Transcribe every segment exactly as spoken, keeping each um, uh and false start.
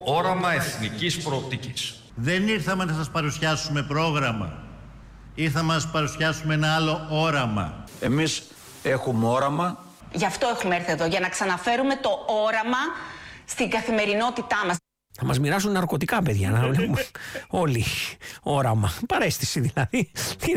Όραμα εθνικής προοπτικής. Δεν ήρθαμε να σας παρουσιάσουμε πρόγραμμα. Ήρθαμε να σας παρουσιάσουμε ένα άλλο όραμα. Εμείς έχουμε όραμα. Γι' αυτό έχουμε έρθει εδώ, για να ξαναφέρουμε το όραμα στην καθημερινότητά μας. Θα μας μοιράσουν ναρκωτικά, παιδιά, να βλέπουμε όλοι όραμα. Παρέστηση δηλαδή.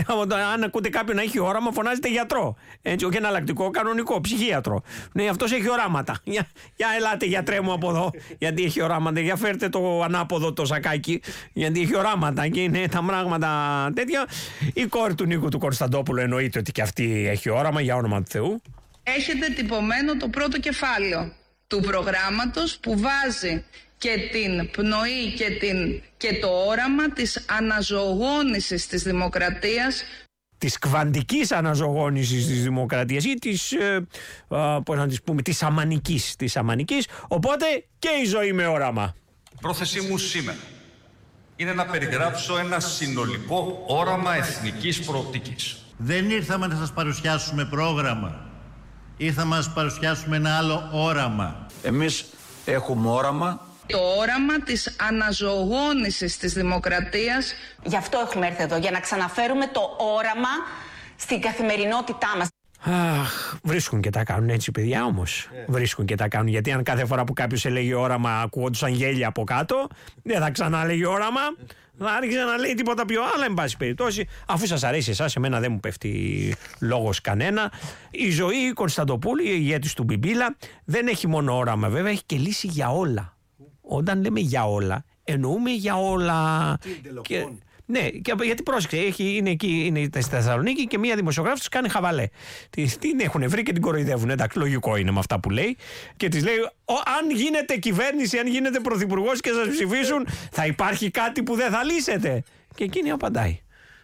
Αν ακούτε κάποιον να έχει όραμα, φωνάζετε γιατρό. Έτσι, όχι εναλλακτικό, κανονικό, ψυχίατρο. Ναι, αυτός έχει οράματα. Για, για ελάτε γιατρέ μου από εδώ, γιατί έχει οράματα. Για φέρτε το ανάποδο το σακάκι, γιατί έχει οράματα και είναι τα πράγματα τέτοια. Η κόρη του Νίκου του Κωνσταντόπουλου εννοείται ότι και αυτή έχει όραμα, για όνομα του Θεού. Έχετε τυπωμένο το πρώτο κεφάλαιο του προγράμματος που βάζει και την πνοή και, την, και το όραμα της αναζωογόνησης της δημοκρατίας. Της κβαντικής αναζωογόνησης της δημοκρατίας ή της, ε, ε, πώς να της πούμε, της αμανικής, της αμανικής. Οπότε και η ζωή με όραμα. Η πρόθεσή μου σήμερα είναι να περιγράψω ένα συνολικό όραμα εθνικής προοπτικής. Δεν ήρθαμε να σας παρουσιάσουμε πρόγραμμα. Ήρθαμε να σας παρουσιάσουμε ένα άλλο όραμα. Εμείς έχουμε όραμα. Το όραμα της αναζωογόνησης της δημοκρατίας. Γι' αυτό έχουμε έρθει εδώ, για να ξαναφέρουμε το όραμα στην καθημερινότητά μας. Αχ, βρίσκουν και τα κάνουν έτσι, παιδιά, όμως. Yeah. Βρίσκουν και τα κάνουν. Γιατί αν κάθε φορά που κάποιος έλεγε όραμα ακούγονταν γέλια από κάτω, δεν θα ξανά λέγει όραμα. Θα άρχισε να λέει τίποτα πιο άλλο, εν πάση περιπτώσει. Αφού σας αρέσει εσάς, εμένα δεν μου πέφτει λόγος κανένα. Η ζωή Κωνσταντοπούλου, η ηγέτης του Μπιμπίλα, δεν έχει μόνο όραμα, βέβαια, έχει και λύση για όλα. Όταν λέμε για όλα, εννοούμε για όλα. Και, ναι, και, γιατί πρόσεξε, έχει, είναι εκεί, είναι στη Θεσσαλονίκη και μία δημοσιογράφος της κάνει χαβαλέ. Την, την έχουν βρει και την κοροϊδεύουν. Εντάξει, λογικό είναι με αυτά που λέει. Και της λέει, ο, αν γίνετε κυβέρνηση, αν γίνετε πρωθυπουργός και σας ψηφίσουν, θα υπάρχει κάτι που δεν θα λύσετε. Και εκείνη απαντάει.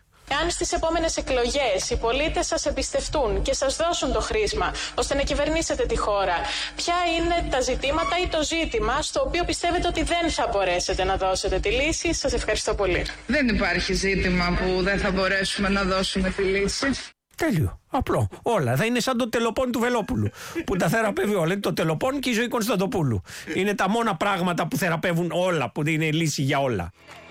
Αν στις επόμενες εκλογές οι πολίτες σας εμπιστευτούν και σας δώσουν το χρήσμα ώστε να κυβερνήσετε τη χώρα, ποια είναι τα ζητήματα ή το ζήτημα στο οποίο πιστεύετε ότι δεν θα μπορέσετε να δώσετε τη λύση? Σας ευχαριστώ πολύ. Δεν υπάρχει ζήτημα που δεν θα μπορέσουμε να δώσουμε τη λύση. Τέλειο. Απλό. Όλα. Θα είναι σαν το τελοπών του Βελόπουλου. Που τα θεραπεύει όλα. Είναι το τελοπών και η ζωή Κωνσταντοπούλου. Είναι τα μόνα πράγματα που θεραπεύουν όλα. Που είναι λύση για όλα.